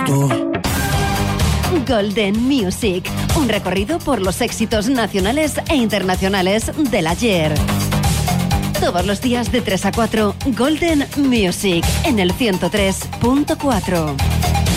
tú. Golden Music, un recorrido por los éxitos nacionales e internacionales del ayer. Todos los días de 3 a 4, Golden Music, en el 103.4.